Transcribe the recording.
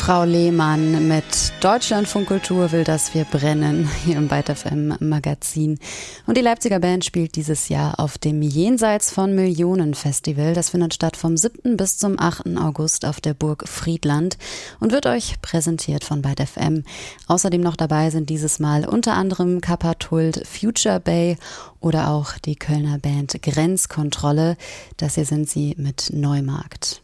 Frau Lehmann mit Deutschlandfunk Kultur will, dass wir brennen, hier im Byte FM Magazin. Und die Leipziger Band spielt dieses Jahr auf dem Jenseits von Millionen Festival. Das findet statt vom 7. bis zum 8. August auf der Burg Friedland und wird euch präsentiert von Byte FM. Außerdem noch dabei sind dieses Mal unter anderem Kappa-Tult, Future Bay oder auch die Kölner Band Grenzkontrolle. Das hier sind sie mit Neumarkt.